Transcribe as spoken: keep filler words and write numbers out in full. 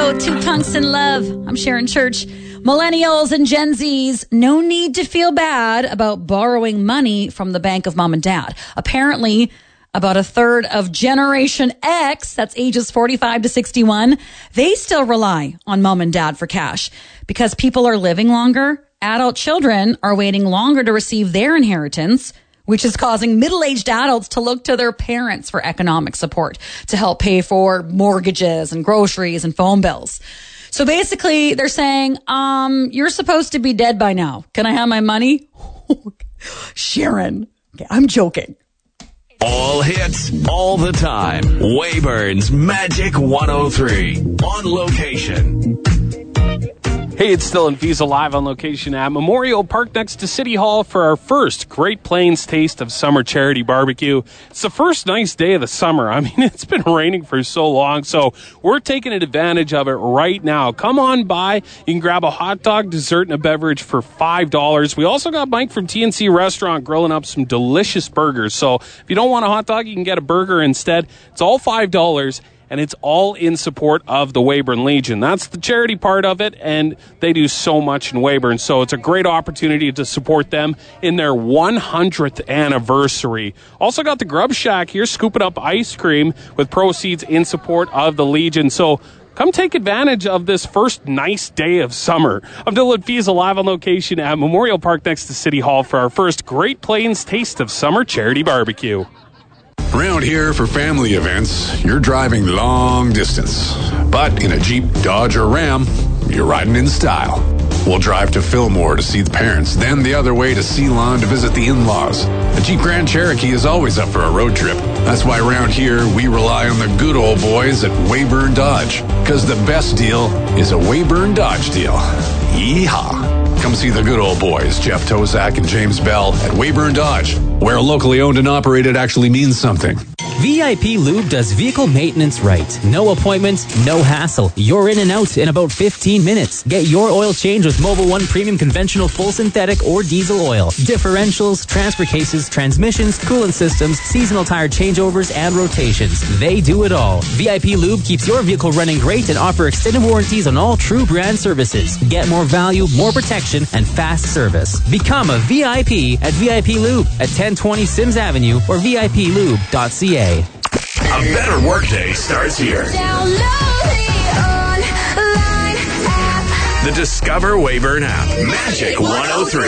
Radio, Two Punks in Love. I'm Sharon Church. Millennials and Gen Zs, no need to feel bad about borrowing money from the bank of mom and dad. Apparently, about a third of Generation X, that's ages forty-five to sixty-one, they still rely on mom and dad for cash. Because people are living longer, adult children are waiting longer to receive their inheritance, which is causing middle-aged adults to look to their parents for economic support to help pay for mortgages and groceries and phone bills. So basically, they're saying, um, you're supposed to be dead by now. Can I have my money? Sharon. Okay, I'm joking. All hits, all the time. Weyburn's Magic one oh three. On location. Hey, it's Still and Visa live on location at Memorial Park next to City Hall for our first Great Plains Taste of Summer Charity Barbecue. It's the first nice day of the summer. I mean, it's been raining for so long, so we're taking advantage of it right now. Come on by. You can grab a hot dog, dessert, and a beverage for five dollars. We also got Mike from T N C Restaurant grilling up some delicious burgers. So if you don't want a hot dog, you can get a burger instead. It's all five dollars. And it's all in support of the Weyburn Legion. That's the charity part of it, and they do so much in Weyburn. So it's a great opportunity to support them in their one hundredth anniversary. Also got the Grub Shack here, scooping up ice cream with proceeds in support of the Legion. So come take advantage of this first nice day of summer. I'm Dylan Fiesa, live on location at Memorial Park next to City Hall for our first Great Plains Taste of Summer Charity Barbecue. Around here for family events, you're driving long distance. But in a Jeep, Dodge, or Ram, you're riding in style. We'll drive to Fillmore to see the parents, then the other way to Ceylon to visit the in-laws. The Jeep Grand Cherokee is always up for a road trip. That's why around here, we rely on the good old boys at Weyburn Dodge. Because the best deal is a Weyburn Dodge deal. Yeehaw! Come see the good old boys, Jeff Tozak and James Bell at Weyburn Dodge, where locally owned and operated actually means something. V I P Lube does vehicle maintenance right. No appointment, no hassle. You're in and out in about fifteen minutes. Get your oil change with Mobil one Premium Conventional Full Synthetic or Diesel Oil. Differentials, transfer cases, transmissions, coolant systems, seasonal tire changeovers, and rotations. They do it all. V I P Lube keeps your vehicle running great and offer extended warranties on all true brand services. Get more value, more protection, and fast service. Become a V I P at V I P Lube at ten twenty Sims Avenue or V I P lube dot C A. A better workday starts here. Download the online app. The Discover Weyburn app. Magic one oh three.